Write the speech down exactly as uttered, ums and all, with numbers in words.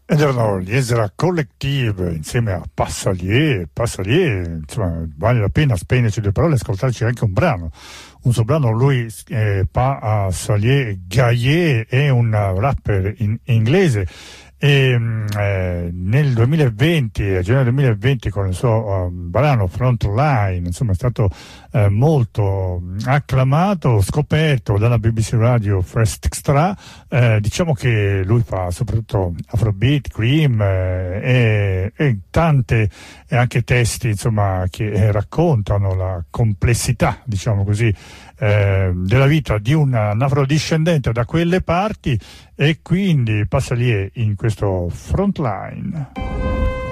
Ed erano gli Ezra Collective insieme a Passalier. Passalier, insomma, vale la pena spenderci due parole e ascoltarci anche un brano. Un suo brano, lui, eh, Passalier Gaillet, è un rapper in inglese. E eh, nel duemilaventi, a gennaio duemilaventi, con il suo uh, brano Frontline, insomma, è stato eh, molto acclamato, scoperto dalla B B C Radio First Extra. Eh, diciamo che lui fa soprattutto Afrobeat, Cream eh, e, e tante e anche testi, insomma, che eh, raccontano la complessità, diciamo così, eh, della vita di un afrodiscendente da quelle parti. E quindi Passalier in questo Frontline.